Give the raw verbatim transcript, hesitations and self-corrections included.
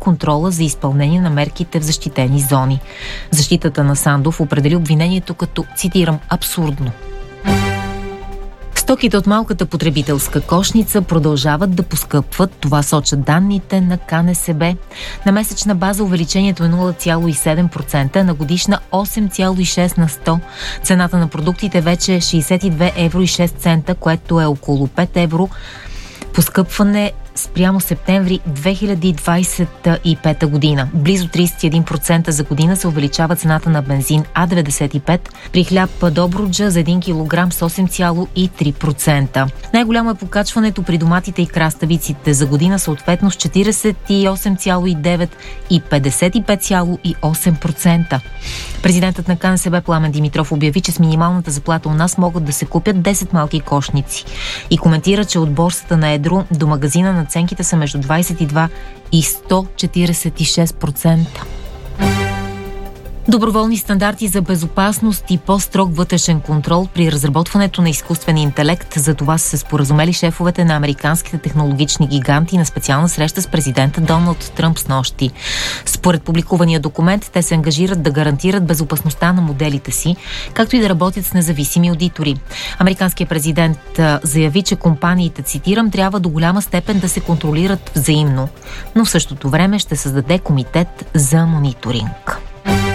контрола за изпълнение на мерките в защитени зони. Защитата на Сандов определи обвинението като, цитирам, абсурдно. Стоките от малката потребителска кошница продължават да поскъпват. Това сочат данните на К Н С Б. На месечна база увеличението е нула цяло и седем процента, на годишна осем цяло и шест на сто. Цената на продуктите вече е шейсет и две евро и шест цента, което е около пет евро. Поскъпване спрямо септември две хиляди двадесет и пета година. Близо тридесет и един процента за година се увеличава цената на бензин А деветдесет и пет, при хляб Добруджа за един килограм с осем цяло и три процента. Най-голямо е покачването при доматите и краставиците за година, съответно с четиридесет и осем цяло и девет и петдесет и пет цяло и осем процента. Президентът на К Н С Б Пламен Димитров обяви, че с минималната заплата у нас могат да се купят десет малки кошници и коментира, че от борсата на едро до магазина на наценките са между двадесет и два и сто четиридесет и шест процента. Доброволни стандарти за безопасност и по-строг вътрешен контрол при разработването на изкуствен интелект. За това са се споразумели шефовете на американските технологични гиганти на специална среща с президента Доналд Тръмп снощи. Според публикувания документ, те се ангажират да гарантират безопасността на моделите си, както и да работят с независими одитори. Американският президент заяви, че компаниите, цитирам, трябва до голяма степен да се контролират взаимно, но в същото време ще създаде комитет за мониторинг.